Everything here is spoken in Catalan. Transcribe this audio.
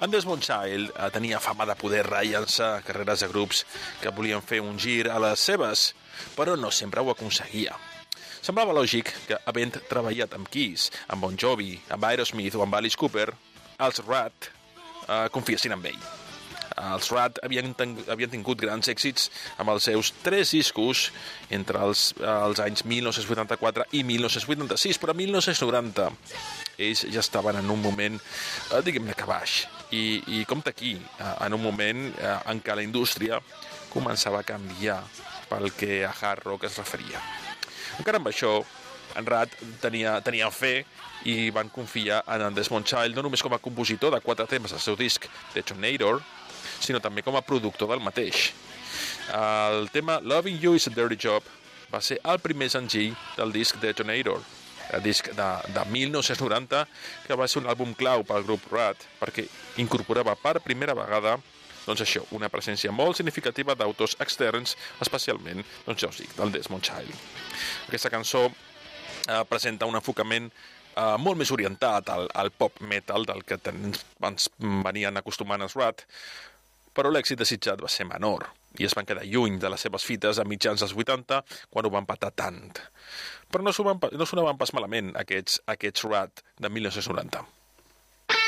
En Desmond Child tenia fama de poder rellançar carreres de grups que volien fer un gir a les seves, però no sempre ho aconseguia. Semblava lògic que, havent treballat amb Kiss, amb Bon Jovi, amb Aerosmith o amb Alice Cooper, els Ratt confiessin en ell. Els Ratt havien tingut grans èxits amb els seus 3 discos entre els anys 1984 i 1986, però a 1990 ells ja estaven en un moment, diguem-ne que baix, i compte aquí, en un moment en què la indústria començava a canviar pel que a hard rock es referia. Encara amb això, en Ratt tenia fe i van confiar en Desmond Child no només com a compositor de 4 temes del seu disc Detonator, sinó també com a productor del mateix. El tema Loving You is a Dirty Job va ser el primer senzill del disc Detonator, el disc de 1990, que va ser un àlbum clau pel grup Ratt, perquè incorporava per primera vegada una presència molt significativa d'autors externs, especialment, ja us dic, del Desmond Child. Aquesta cançó presenta un enfocament molt més orientat al pop metal del que ens venien acostumant els Ratt, però l'èxit desitjat va ser menor i es van quedar lluny de les seves fites a mitjans dels 80 quan ho van patar tant. Però no sonaven pas malament aquests Ratt de 1990.